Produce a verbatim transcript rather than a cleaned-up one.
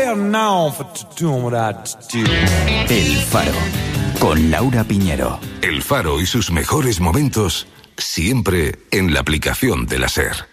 well known for doing what I do. El Faro, con Laura Piñero. El Faro y sus mejores momentos siempre en la aplicación de la SER.